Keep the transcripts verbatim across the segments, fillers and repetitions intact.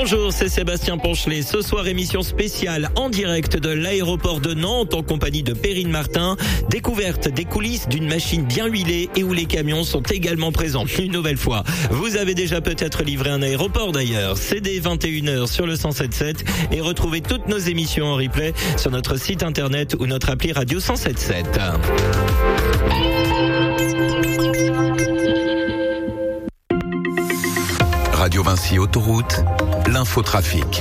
Bonjour, c'est Sébastien Ponchelet. Ce soir, émission spéciale en direct de l'aéroport de Nantes en compagnie de Perrine Martin. Découverte des coulisses d'une machine bien huilée et où les camions sont également présents. Une nouvelle fois, vous avez déjà peut-être livré un aéroport d'ailleurs. C'est dès vingt et une heures sur le cent sept virgule sept et retrouvez toutes nos émissions en replay sur notre site internet ou notre appli Radio cent sept virgule sept. Radio Vinci Autoroute, l'infotrafic.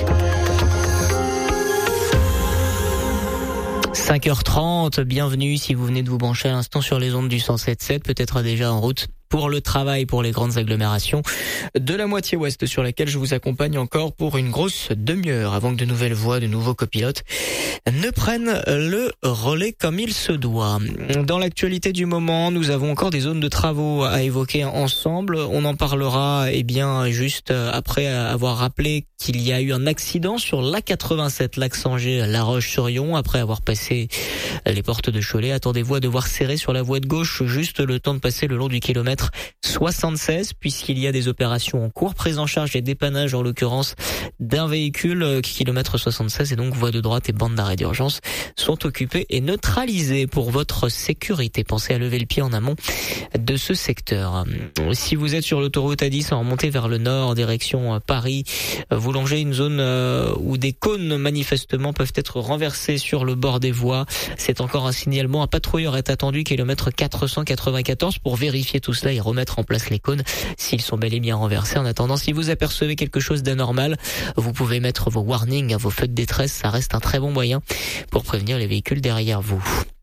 cinq heures trente, bienvenue si vous venez de vous brancher à l'instant sur les ondes du cent sept virgule sept, peut-être déjà en route pour le travail, pour les grandes agglomérations de la moitié ouest sur laquelle je vous accompagne encore pour une grosse demi-heure avant que de nouvelles voix, de nouveaux copilotes ne prennent le relais comme il se doit. Dans l'actualité du moment, nous avons encore des zones de travaux à évoquer ensemble. On en parlera eh bien juste après avoir rappelé qu'il y a eu un accident sur l'A quatre-vingt-sept, l'axe Angers-La Roche-sur-Yon, après avoir passé les portes de Cholet. Attendez-vous à devoir serrer sur la voie de gauche juste le temps de passer le long du kilomètre soixante-seize, puisqu'il y a des opérations en cours, prise en charge et dépannage en l'occurrence d'un véhicule, kilomètre soixante-seize, et donc voie de droite et bande d'arrêt d'urgence sont occupées et neutralisées pour votre sécurité. Pensez à lever le pied en amont de ce secteur. Si vous êtes sur l'autoroute A dix en remontée vers le nord, direction Paris, vous longez une zone où des cônes manifestement peuvent être renversés sur le bord des voies. C'est encore un signalement. Un patrouilleur est attendu, kilomètre quatre cent quatre-vingt-quatorze, pour vérifier tout cela et remettre en place les cônes s'ils sont bel et bien renversés. En attendant, si vous apercevez quelque chose d'anormal, vous pouvez mettre vos warnings, vos feux de détresse. Ça reste un très bon moyen pour prévenir les véhicules derrière vous.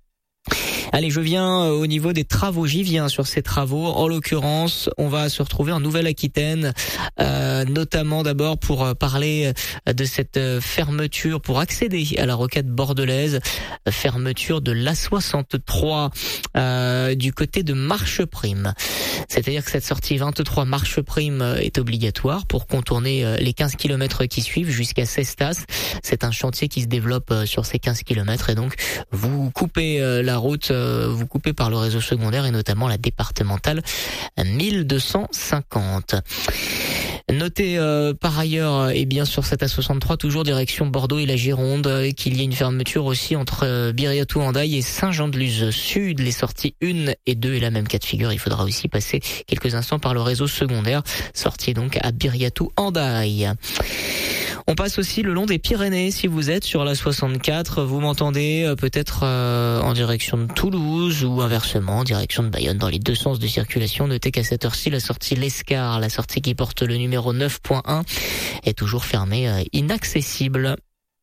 Allez, je viens au niveau des travaux, j'y viens sur ces travaux. En l'occurrence, on va se retrouver en Nouvelle-Aquitaine, euh, notamment d'abord pour parler de cette fermeture, pour accéder à la rocade bordelaise, fermeture de l'A soixante-trois euh, du côté de Marcheprime. C'est-à-dire que cette sortie vingt-trois Marcheprime est obligatoire pour contourner les quinze kilomètres qui suivent jusqu'à Cestas. C'est un chantier qui se développe sur ces quinze kilomètres et donc vous coupez la route, vous coupez par le réseau secondaire et notamment la départementale mille deux cent cinquante. Notez euh, par ailleurs, et bien sur cette A soixante-trois, toujours direction Bordeaux et la Gironde, euh, qu'il y a une fermeture aussi entre euh, Biriatou-Andaille et Saint-Jean-de-Luz Sud. Les sorties un et deux est la même cas de figure. Il faudra aussi passer quelques instants par le réseau secondaire. Sortie donc à Biriatou-Andaille. On passe aussi le long des Pyrénées. Si vous êtes sur la soixante-quatre, vous m'entendez euh, peut-être euh, en direction de Toulouse ou inversement en direction de Bayonne, dans les deux sens de circulation. Notez qu'à cette heure-ci, la sortie L'Escar, la sortie qui porte le numéro neuf point un, est toujours fermée, euh, inaccessible.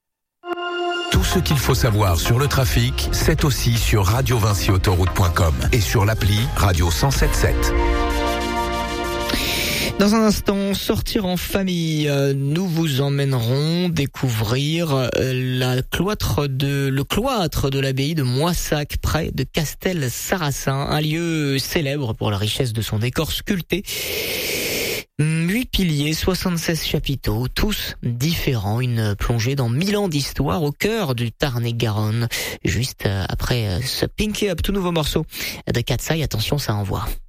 Tout ce qu'il faut savoir sur le trafic, c'est aussi sur radio vinci autoroute point com et sur l'appli Radio cent sept virgule sept. Dans un instant, sortir en famille, nous vous emmènerons découvrir la cloître de, le cloître de l'abbaye de Moissac, près de Castel-Sarrazin, un lieu célèbre pour la richesse de son décor sculpté. Huit piliers, soixante-seize chapiteaux, tous différents, une plongée dans mille ans d'histoire au cœur du Tarn-et-Garonne. Juste après ce Pinky Up, tout nouveau morceau de Katsai, attention, ça envoie.